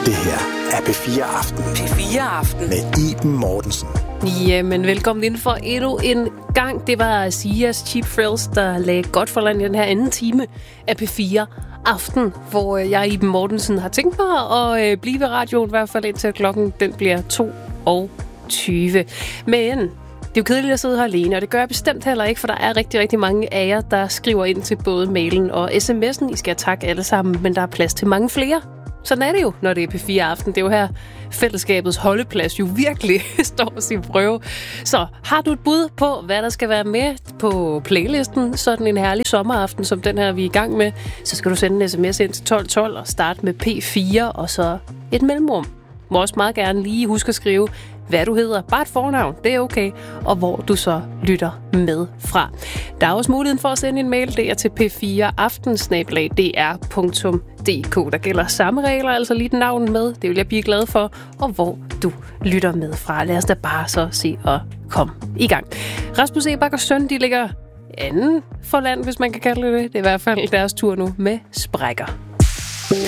Det her er P4 Aften. P4 Aften. Med Iben Mortensen. Jamen, velkommen ind for endnu en gang. Det var Sias Cheap Thrills, der lagde godt for land i den her anden time af P4 Aften, hvor jeg, Iben Mortensen, har tænkt mig at blive ved radioen, i hvert fald indtil klokken den bliver 22. Men det er jo kedeligt at sidde her alene, og det gør jeg bestemt heller ikke, for der er rigtig, rigtig mange af jer, der skriver ind til både mailen og sms'en. I skal takke alle sammen, men der er plads til mange flere. Sådan er det jo, når det er P4 Aften. Det er jo her, fællesskabets holdeplads jo virkelig står sin prøve. Så har du et bud på, hvad der skal være med på playlisten, sådan en herlig sommeraften, som den her, vi er i gang med, så skal du sende en sms ind til 1212 og starte med P4 og så et mellemrum. Må også meget gerne lige huske at skrive, hvad du hedder. Bare et fornavn, det er okay. Og hvor du så lytter med fra. Der er også muligheden for at sende en mail. Det er til p4aften@dr.dk. Der gælder samme regler, altså lige et navn med. Det vil jeg blive glad for. Og hvor du lytter med fra. Lad os da bare så se og komme i gang. Rasmus Ebak og Søn, de ligger anden for land, hvis man kan kalde det. Det er i hvert fald deres tur nu med sprækker.